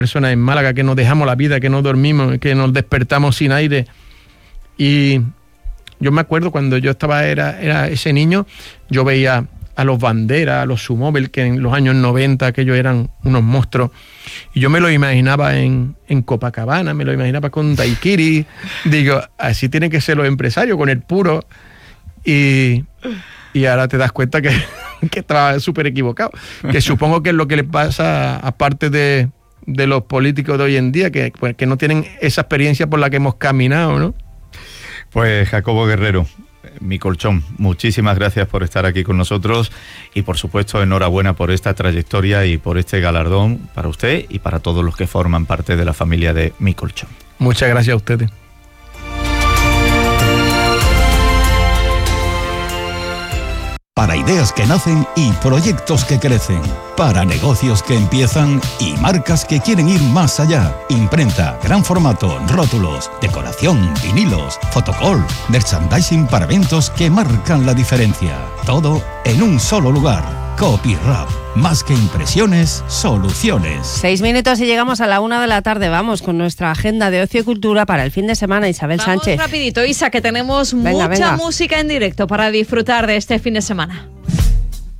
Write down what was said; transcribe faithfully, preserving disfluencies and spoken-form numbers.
personas en Málaga que nos dejamos la vida, que no dormimos, que nos despertamos sin aire. Y yo me acuerdo cuando yo estaba, era, era ese niño, yo veía a los Banderas, a los Sumóvil, que en los años noventa aquellos eran unos monstruos, y yo me lo imaginaba en, en Copacabana, me lo imaginaba con daiquiri. Digo, así tienen que ser los empresarios, con el puro, y, y ahora te das cuenta que, que estaba súper equivocado, que supongo que es lo que le pasa aparte de, de los políticos de hoy en día, que, pues, que no tienen esa experiencia por la que hemos caminado, ¿no? Pues Jacobo Guerrero, mi colchón, muchísimas gracias por estar aquí con nosotros y por supuesto enhorabuena por esta trayectoria y por este galardón para usted y para todos los que forman parte de la familia de Mi Colchón. Muchas gracias a ustedes. Para ideas que nacen y proyectos que crecen. Para negocios que empiezan y marcas que quieren ir más allá. Imprenta, gran formato, rótulos, decoración, vinilos, fotocall, merchandising para eventos que marcan la diferencia. Todo en un solo lugar. Copyrap. Más que impresiones, soluciones. Seis minutos y llegamos a la una de la tarde. Vamos con nuestra agenda de ocio y cultura para el fin de semana. Isabel Vamos Sánchez. rapidito, Isa, que tenemos venga, mucha venga. música en directo para disfrutar de este fin de semana.